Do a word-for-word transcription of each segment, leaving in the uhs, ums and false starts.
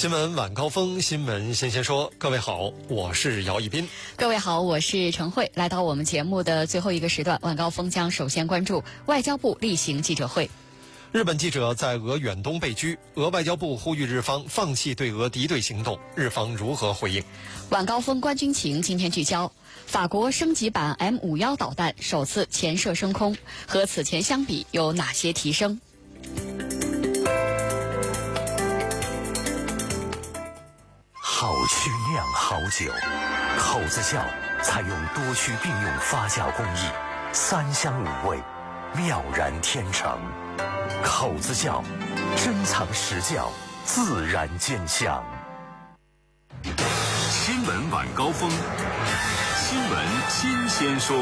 新闻晚高峰，新闻先先说。各位好，我是姚一斌。 各位好，我是陈慧。来到我们节目的最后一个时段，晚高峰将首先关注外交部例行记者会。 日本记者在俄远东被拘，俄外交部呼吁日方放弃对俄敌对行动，日方如何回应？ 晚高峰观军情今天聚焦：法国升级版 M 五十一 导弹首次潜射升空，和此前相比有哪些提升？ 好曲酿好酒，口子窖采用多区并用发酵工艺，三香五味，妙然天成。口子窖，珍藏实窖，自然见香。 新闻晚高峰，新闻新鲜说。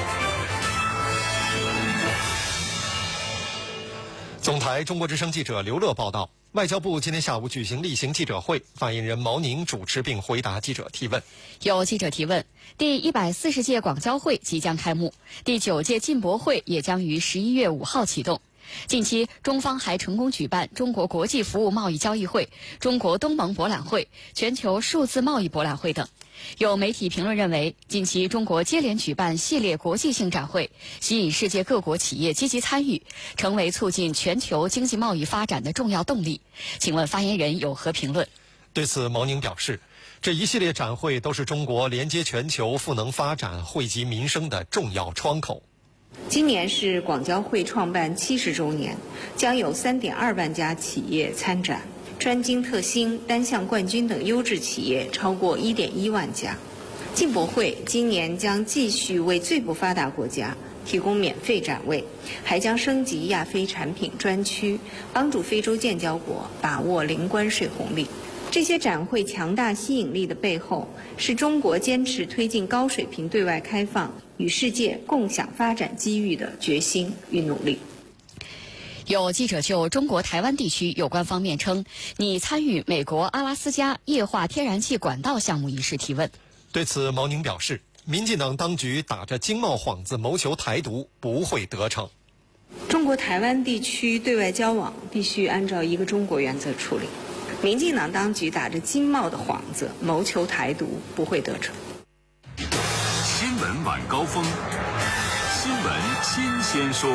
总台中国之声记者刘乐报道，外交部今天下午举行例行记者会，发言人毛宁主持并回答记者提问。 有记者提问，第一百四十届广交会即将开幕，第九届进博会也将于十一月五号启动。近期，中方还成功举办中国国际服务贸易交易会、中国东盟博览会、全球数字贸易博览会等。有媒体评论认为，近期中国接连举办系列国际性展会，吸引世界各国企业积极参与，成为促进全球经济贸易发展的重要动力。请问发言人有何评论？ 对此，毛宁表示，这一系列展会都是中国连接全球赋能发展、惠及民生的重要窗口。 今年是广交会创办七十周年，将有 三点二万家企业参展，专精特新、单项冠军等优质企业超过 一点一万家。进博会今年将继续为最不发达国家提供免费展位，还将升级亚非产品专区，帮助非洲建交国把握零关税红利。这些展会强大吸引力的背后，是中国坚持推进高水平对外开放、与世界共享发展机遇的决心与努力。 有记者就中国台湾地区有关方面称拟参与美国阿拉斯加液化天然气管道项目一事提问。 对此，毛宁表示，民进党当局打着经贸幌子谋求台独，不会得逞。 中国台湾地区对外交往必须按照一个中国原则处理。民进党当局打着经贸的幌子谋求台独，不会得逞。 新闻晚高峰，新闻新鲜说。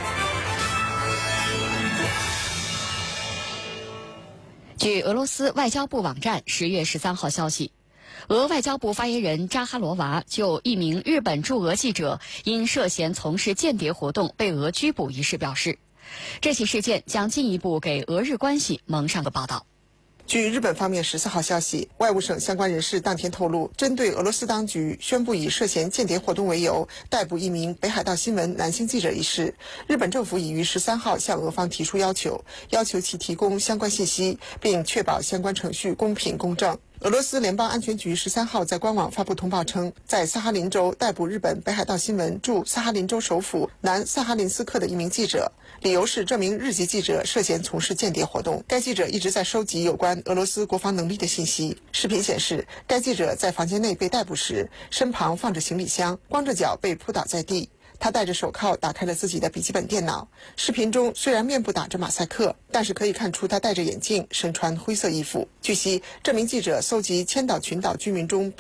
据俄罗斯外交部网站十月十三号消息，俄外交部发言人扎哈罗娃就一名日本驻俄记者因涉嫌从事间谍活动被俄拘捕一事表示，这起事件将进一步给俄日关系蒙上个报道。 据日本方面十四号消息，外务省相关人士当天透露，针对俄罗斯当局宣布以涉嫌间谍活动为由逮捕一名北海道新闻男性记者一事，日本政府已于十三号向俄方提出要求，要求其提供相关信息，并确保相关程序公平公正。俄罗斯联邦安全局十三号在官网发布通报称，在萨哈林州逮捕日本北海道新闻驻萨哈林州首府南萨哈林斯克的一名记者，理由是这名日籍记者涉嫌从事间谍活动。该记者一直在收集有关俄罗斯国防能力的信息。视频显示，该记者在房间内被逮捕时，身旁放着行李箱，光着脚被扑倒在地。他戴着手铐打开了自己的笔记本电脑。视频中虽然面部打着马赛克，但是可以看出他戴着眼镜，身穿灰色衣服。据悉，这名记者搜集千岛群岛居民中